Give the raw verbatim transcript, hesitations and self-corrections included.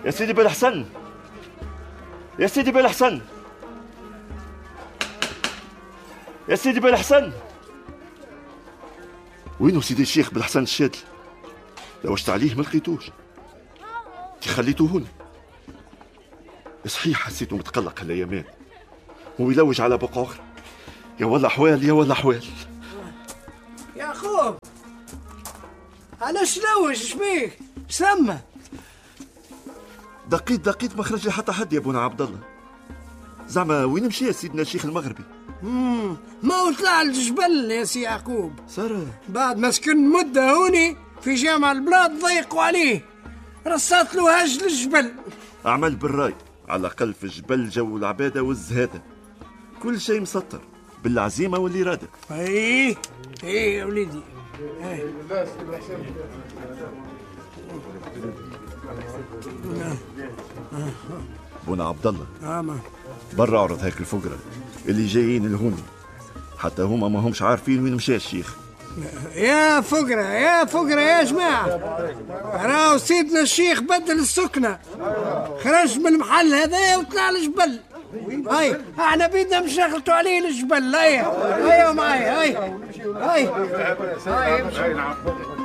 يا سيدي بالحسن، يا سيدي بالحسن، يا سيدي بالحسن. وينو سيدي الشيخ بالحسن الشادلي؟ لوجت عليه ما لقيتوش، انت خليتوه هنا. صحيح حسيته متقلق هالايامات ويلوج على بقعة اخرى. يا والله احوال، يا والله احوال. يعقوب علاش لوج؟ شبيك؟ سمى دقيت دقيت ما خرج لي حتى حد يا بونا عبد الله. زعما وين مشي يا سيدنا الشيخ المغربي؟ امم ما هو طلع الجبل يا سي يعقوب. سارة بعد ما سكن مدة هوني في جامع البلاد ضيقوا عليه، رصات له هج للجبل. اعمل بالراي، على الاقل في الجبل جو العباده والزهاده، كل شيء مسطر بالعزيمه والاراده. ايه ايه يا وليدي. ايه بونا عبد الله، آه برا عرض هيك الفقراء اللي جايين لهون، حتى هما ما همش عارفين وين مشى الشيخ. يا فقرة يا فقرة يا جماعة، راهو سيدنا الشيخ بدل السكنة، خرج من المحل هذا وطلع الجبل. هاي احنا بيدنا مشغلتوا عليه الجبل. هاي هاي معايا، هاي هاي هاي